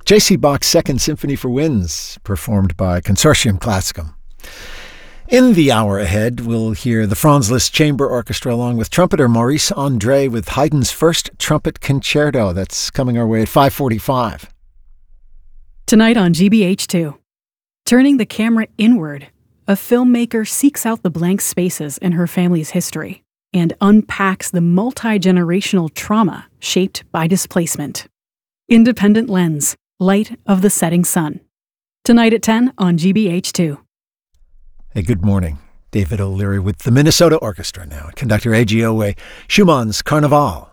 J.C. Bach's Second Symphony for Winds, performed by Consortium Classicum. In the hour ahead, we'll hear the Franz Liszt Chamber Orchestra along with trumpeter Maurice André with Haydn's first trumpet concerto. That's coming our way at 5:45. Tonight on GBH2, turning the camera inward, a filmmaker seeks out the blank spaces in her family's history and unpacks the multi-generational trauma shaped by displacement. Independent Lens, Light of the Setting Sun. Tonight at 10 on GBH2. Hey, good morning. David O'Leary with the Minnesota Orchestra now. Conductor A.G. Owe, Schumann's Carnival.